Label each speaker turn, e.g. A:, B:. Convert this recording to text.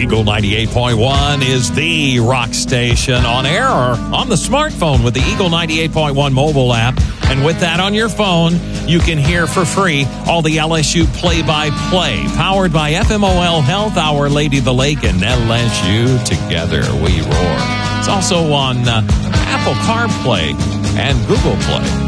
A: Eagle 98.1 is the rock station on air or on the smartphone with the Eagle 98.1 mobile app. And with that on your phone, you can hear for free all the LSU play-by-play. Powered by FMOL Health, Our Lady of the Lake, and LSU. Together we roar. It's also on Apple CarPlay and Google Play.